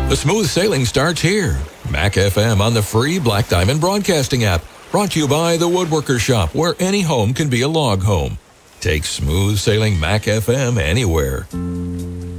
The smooth sailing starts here. Mac FM on the free Black Diamond Broadcasting app. Brought to you by The Woodworker Shop, where any home can be a log home. Take smooth sailing Mac FM anywhere.